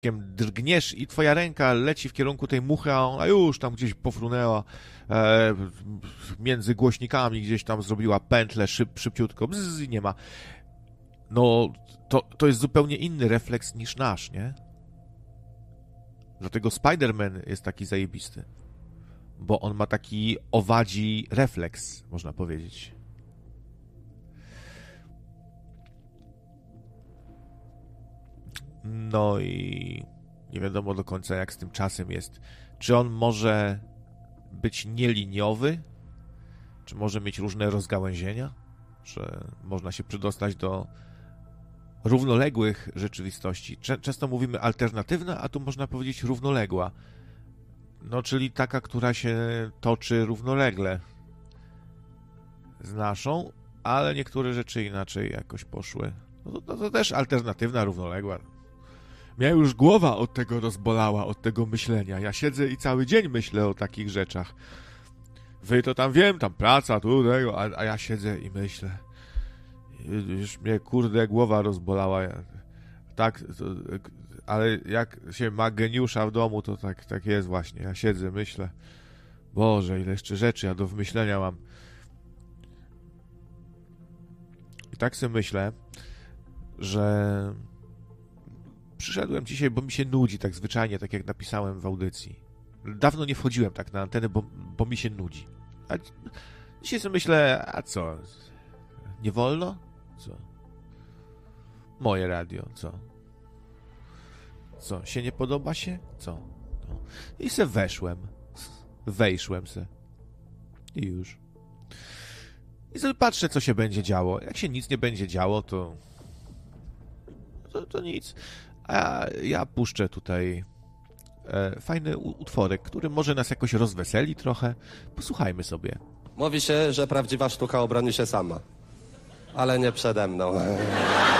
drgniesz i twoja ręka leci w kierunku tej muchy, a ona już tam gdzieś pofrunęła między głośnikami, gdzieś tam zrobiła pętlę szybciutko, bzz, i nie ma. No, to jest zupełnie inny refleks niż nasz, nie? Dlatego Spider-Man jest taki zajebisty. Bo on ma taki owadzi refleks, można powiedzieć. No i nie wiadomo do końca, jak z tym czasem jest. Czy on może być nieliniowy? Czy może mieć różne rozgałęzienia? Że można się przedostać do równoległych rzeczywistości. Często mówimy alternatywna, a tu można powiedzieć równoległa. No, czyli taka, która się toczy równolegle z naszą, ale niektóre rzeczy inaczej jakoś poszły. No to też alternatywna, równoległa. Mnie już głowa od tego rozbolała, od tego myślenia. Ja siedzę i cały dzień myślę o takich rzeczach. Wy to tam wiem, tam praca, tu, tego, a ja siedzę i myślę. Już mnie, kurde, głowa rozbolała. Tak, ale jak się ma geniusza w domu, to tak jest właśnie. Ja siedzę, myślę. Boże, ile jeszcze rzeczy ja do wymyślenia mam. I tak sobie myślę, że przyszedłem dzisiaj, bo mi się nudzi tak zwyczajnie, tak jak napisałem w audycji. Dawno nie wchodziłem tak na antenę, bo mi się nudzi. A dzisiaj sobie myślę, a co? Nie wolno? Co? Moje radio, co? Co? Się nie podoba się? Co? No. I se wejszłem se. I już. I sobie patrzę, co się będzie działo. Jak się nic nie będzie działo, to nic. A ja puszczę tutaj fajny utworek, który może nas jakoś rozweseli trochę. Posłuchajmy sobie. Mówi się, że prawdziwa sztuka obroni się sama. Ale nie przede mną.